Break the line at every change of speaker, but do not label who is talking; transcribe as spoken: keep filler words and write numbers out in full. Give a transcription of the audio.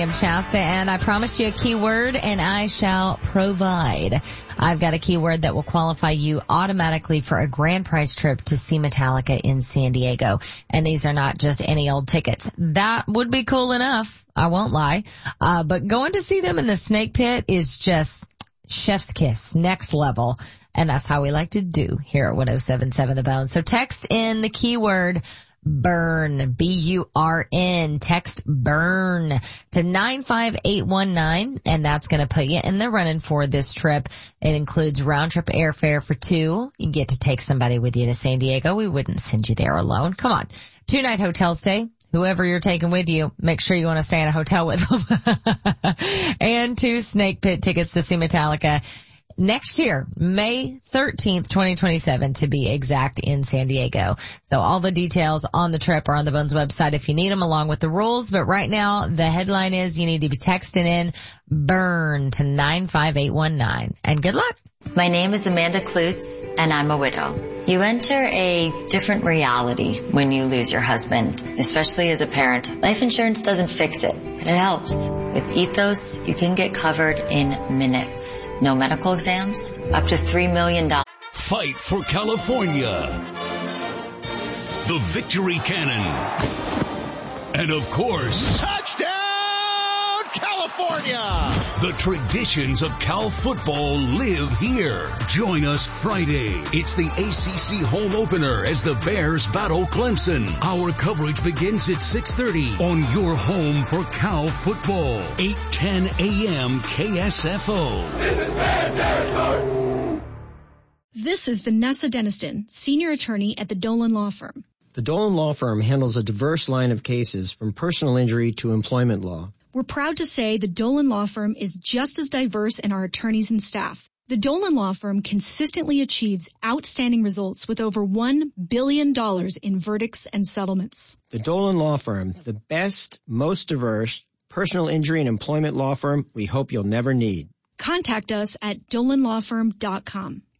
I'm Shasta, and I promised you a keyword, and I shall provide. I've got a keyword that will qualify you automatically for a grand prize trip to see Metallica in San Diego. And these are not just any old tickets. That would be cool enough, I won't lie. Uh, but going to see them in the Snake Pit is just chef's kiss, next level. And that's how we like to do here at one oh seven point seven The Bone. So text in the keyword burn, B U R N, text burn to nine five eight one nine, and that's going to put you in the running for this trip. It includes round trip airfare for two. You get to take somebody with you to San Diego. We wouldn't send you there alone. Come on. Two night hotel stay. Whoever you're taking with you, make sure you want to stay in a hotel with them. And two Snake Pit tickets to see Metallica next year, May thirteenth, twenty twenty-seven, to be exact, in San Diego. So all the details on the trip are on the Bones website if you need them, along with the rules. But right now, the headline is you need to be texting in burn to nine five eight one nine. And good luck.
My name is Amanda Klutz, and I'm a widow. You enter a different reality when you lose your husband, especially as a parent. Life insurance doesn't fix it, but it helps. With Ethos, you can get covered in minutes. No medical exams, up to three million dollars.
Fight for California. The Victory Cannon. And of course,
touchdown California!
The traditions of Cal football live here. Join us Friday. It's the A C C home opener as the Bears battle Clemson. Our coverage begins at six thirty on your home for Cal football. eight ten a.m. K S F O.
This is Bear territory.
This is Vanessa Deniston, senior attorney at the Dolan Law Firm.
The Dolan Law Firm handles a diverse line of cases from personal injury to employment law.
We're proud to say the Dolan Law Firm is just as diverse in our attorneys and staff. The Dolan Law Firm consistently achieves outstanding results with over one billion dollars in verdicts and settlements.
The Dolan Law Firm, the best, most diverse personal injury and employment law firm we hope you'll never need.
Contact us at dolan law firm dot com.